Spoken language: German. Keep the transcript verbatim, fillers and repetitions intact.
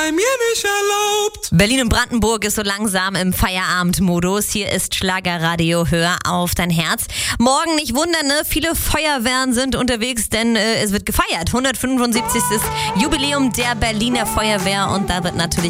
bei mir nicht erlaubt. Berlin und Brandenburg ist so langsam im Feierabendmodus. Hier ist Schlagerradio, hör auf dein Herz. Morgen nicht wundern, ne? Viele Feuerwehren sind unterwegs, denn äh, es wird gefeiert. hundertfünfundsiebzigstes Jubiläum der Berliner Feuerwehr und da wird natürlich